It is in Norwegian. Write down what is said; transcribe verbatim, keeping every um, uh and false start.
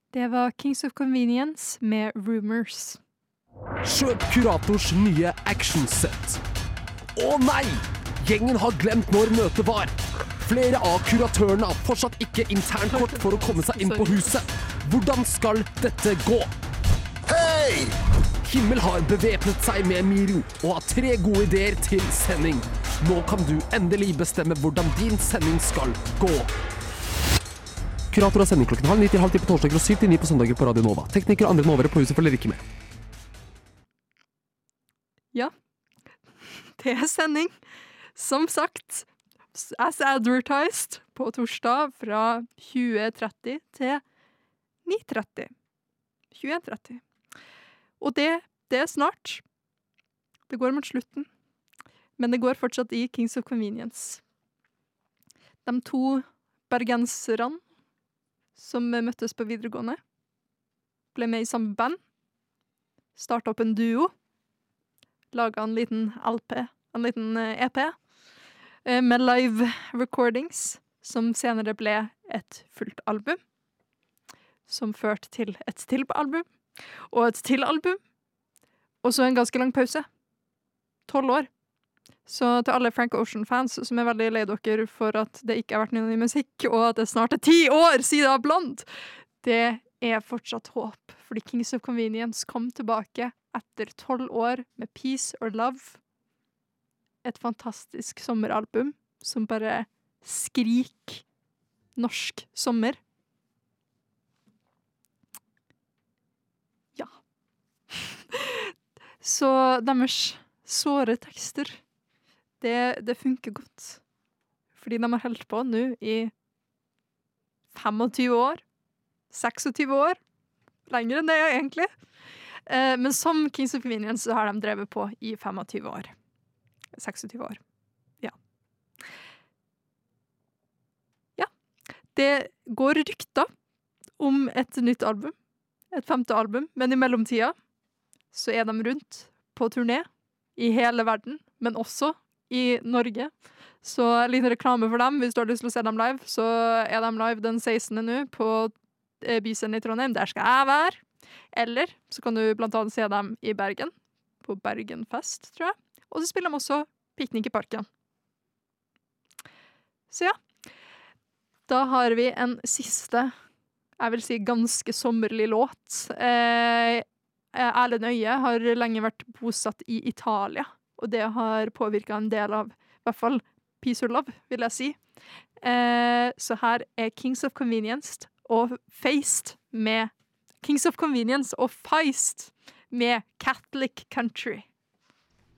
Det var Kings of Convenience med Rumors. Kjøp Kurators nye actionsett. Å nei! Gjengen har glemt når møtet var. Flere av kuratørene har fortsatt ikke internkort for å komme seg inn på huset. Hvordan skal dette gå? Hei! Himmel har bevæpnet seg med Miro og har tre gode ideer til sending. Nå kan du endelig bestemme hvordan din sending skal gå. Kurator har sending klokken halv ni til halv ti på torsdager og syv til ni på søndager på Radio Nova. Teknikere og andre novere på huset følger ikke med. Ja, det er sending. Som sagt, as advertised, på torsdag fra tjue tretti til ni tretti. tjueen tretti. Og det, det er snart. Det går mot slutten. Men det går fortsatt i Kings of Convenience. De to bergenserne som møttes på videregående, ble med i samme band, startet opp en duo, laget en liten L P, en liten E P, med live recordings, som senere ble et fullt album, som førte til et til album, og et til album, og så en ganske lang pause. tolv år. Så til alle Frank Ocean-fans som er veldig lei dere for at det ikke har vært noe ny musikk, og at det snart er ti år siden av Blond, det er fortsatt håp, fordi Kings of Convenience kom tilbake etter tolv år med Peace or Love. Et fantastisk sommeralbum som bare skrik norsk sommer. Ja. Så deres såre tekster, det, det funker godt. Fordi de har holdt på nå i tjuefem år, tjueseks år, lenger enn det egentlig. Eh, men som Kings of Convenience så har de drevet på i tjuefem år. tjueseks år. Ja. Ja. Det går rykter om et nytt album. Et femte album. Men i mellomtida så er de rundt på turné i hele verden, men også i Norge. Så liten reklame for dem. Hvis du har lyst til å se dem live, så er de live den sekstende nå på Byscenen i Trondheim. Der skal jeg være. Eller så kan du blant annet se dem i Bergen. På Bergenfest, tror jeg. Og så spiller de også Piknik i parken. Så ja. Da har vi en siste, jeg vil si ganske sommerlig låt. Eh, Erlend Øye har lenge vært bosatt i Italia. Og det har påvirket en del av, i hvert fall, Peace or Love, vil jeg si. Eh, så her er Kings of Convenience og Feist med Kings of Convenience og Feist med Catholic Country.